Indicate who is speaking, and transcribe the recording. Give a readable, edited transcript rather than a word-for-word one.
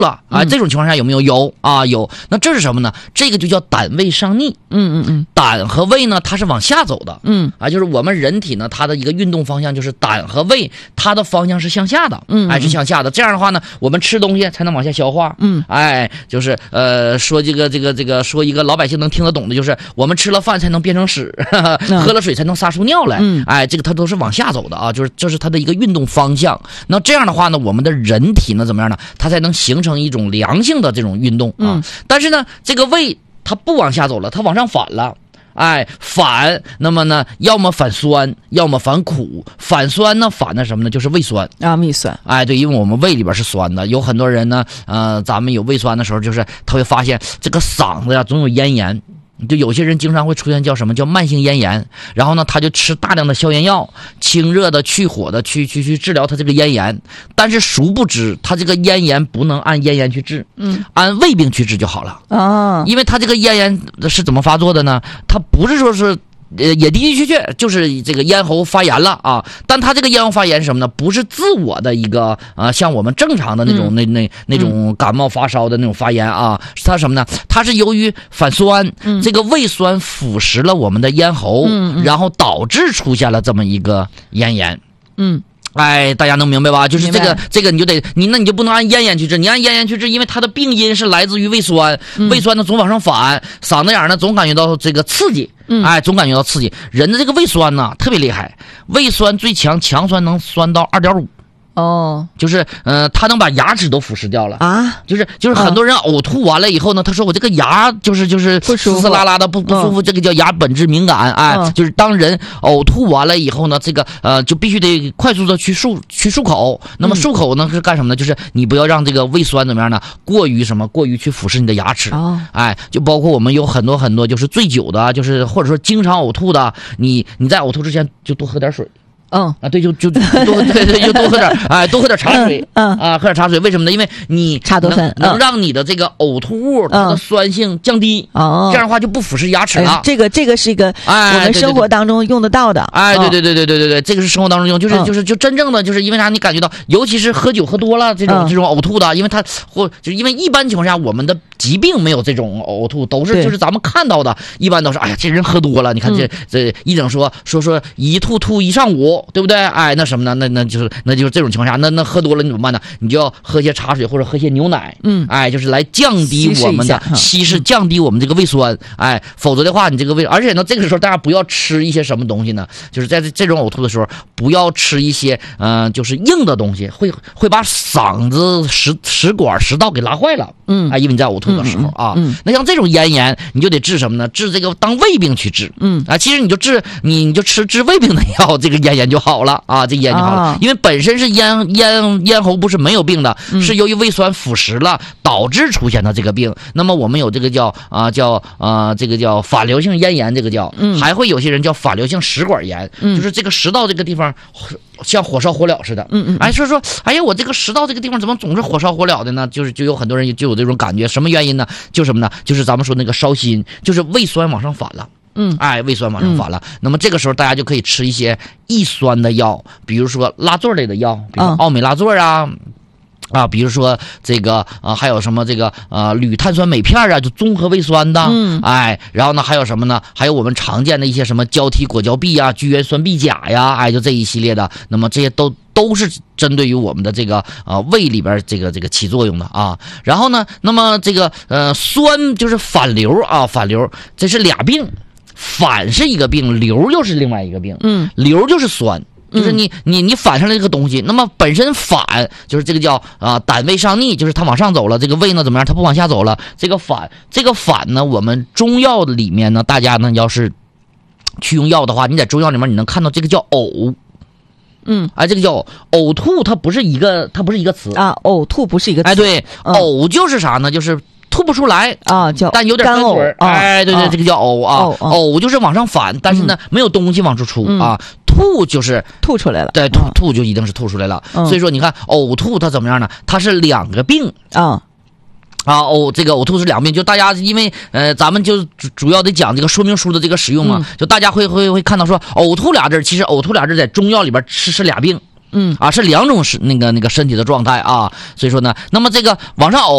Speaker 1: 了啊，这种情况下有没有？有啊，有。那这是什么呢？这个就叫胆胃上逆。胆和胃呢，它是往下走的。就是我们人体呢，它的一个运动方向就是胆和胃，它的方向是向下的。是向下的。这样的话呢，我们吃东西才能往下消化。就是说说一个老百姓能听得懂的，就是我们吃了饭才能变成屎，喝了水才能撒出尿来。这个它都是往下走的啊，就是这是它的一个运动方向。那这样的话呢，我们的人体呢怎么样呢？它才能形成一种良性的这种运动啊。但是呢，这个胃它不往下走了，它往上反了。反，那么呢，要么反酸，要么反苦。反酸呢，反的什么呢？就是胃酸
Speaker 2: 啊，胃酸。
Speaker 1: 对，因为我们胃里边是酸的，有很多人呢，咱们有胃酸的时候，就是他会发现这个嗓子呀总有咽炎。就有些人经常会出现叫什么叫慢性咽炎，然后呢他就吃大量的消炎药，清热的去火的去治疗他这个咽炎，但是殊不知他这个咽炎不能按咽炎去治，按胃病去治就好了。因为他这个咽炎是怎么发作的呢？他不是说是也的确就是这个咽喉发炎了啊，但他这个咽喉发炎是什么呢？不是自我的一个像我们正常的那种那种感冒发烧的那种发炎啊，它什么呢？它是由于反酸，这个胃酸腐蚀了我们的咽喉，然后导致出现了这么一个咽炎。大家能明白吧？就是这个你就得那你就不能按咽炎去治，你按咽炎去治，因为它的病因是来自于胃酸，胃酸呢总往上反，嗓子眼呢总感觉到这个刺激，总感觉到刺激。人的这个胃酸呢特别厉害，胃酸最强酸能酸到2.5。就是他能把牙齿都腐蚀掉了啊！就是很多人呕吐完了以后呢，他说我这个牙就是撕拉拉的不舒服，这个叫牙本质敏感。就是当人呕吐完了以后呢，这个就必须得快速的去漱口。那么漱口呢是干什么呢？就是你不要让这个胃酸怎么样呢？过于去腐蚀你的牙齿。就包括我们有很多就是醉酒的，就是或者说经常呕吐的，你在呕吐之前就多喝点水。对，就多喝点，多喝点茶水，喝点茶水，为什么呢？因为你
Speaker 2: 茶多酚
Speaker 1: 能让你的这个呕吐物它的酸性降低，这样的话就不腐蚀牙齿了。
Speaker 2: 这个是一个我们生活当中用得到的。
Speaker 1: 对，这个是生活当中用，就真正的就是因为啥？你感觉到，尤其是喝酒喝多了这种呕吐的，因为它就是因为一般情况下我们的疾病没有这种呕吐，都是就是咱们看到的，一般都是这人喝多了，你看这一整说一吐一上午。对不对？那什么呢？那就是这种情况下，那喝多了你怎么办呢？你就要喝些茶水或者喝些牛奶，就是来降低我们的稀释，降低我们这个胃酸，否则的话你这个胃，而且呢这个时候大家不要吃一些什么东西呢？就是在这种呕吐的时候，不要吃一些就是硬的东西，会把嗓子食管食道给拉坏了，因为你在呕吐的时候那像这种咽炎，你就得治什么呢？治这个当胃病去治，其实你就吃治胃病的药，这个咽炎就好了啊，这咽就好了，因为本身是咽喉不是没有病的，是由于胃酸腐蚀了导致出现的这个病。那么我们有这个叫这个叫反流性咽炎，这个叫还会有些人叫反流性食管炎，就是这个食道这个地方像火烧火燎似的。说哎呀，我这个食道这个地方怎么总是火烧火燎的呢？就有很多人就有这种感觉，什么原因呢？就什么呢？就是咱们说那个烧心，就是胃酸往上反了。胃酸往上反了，那么这个时候大家就可以吃一些抑酸的药，比如说拉唑类的药，比如说奥美拉唑比如说这个还有什么这个铝碳酸镁片就综合胃酸的，然后呢还有什么呢？还有我们常见的一些什么胶体果胶吡聚元酸吡钾呀，就这一系列的，那么这些都是针对于我们的这个胃里边这个起作用的啊。然后呢，那么这个酸就是反流反流这是俩病。反是一个病，流又是另外一个病。流就是酸，就是你反上来这个东西，那么本身反就是这个叫胆胃上逆，就是它往上走了，这个胃呢怎么样？它不往下走了。这个反呢，我们中药里面呢，大家呢要是去用药的话，你在中药里面你能看到这个叫呕。这个叫呕吐，它不是一个词啊，呕吐不是一个词。对，呕就是啥呢？就是吐不出来但有点干水对，这个叫呕呕就是往上反，但是呢没有东西往出出吐就是
Speaker 2: 吐出来了，
Speaker 1: 对，吐就一定是吐出来了。所以说你看呕吐它怎么样呢？它是两个病这个呕吐是两病，就大家因为咱们就主要得讲这个说明书的这个使用嘛，就大家会看到说呕吐俩字，其实呕吐俩字在中药里边是俩病，是两种是那个身体的状态所以说呢，那么这个往上呕。